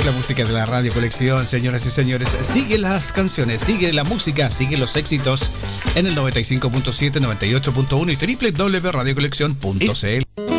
la música de la Radio Colección, señoras y señores. Sigue las canciones, sigue la música, sigue los éxitos en el 95.7, 98.1 y www.radiocolección.cl.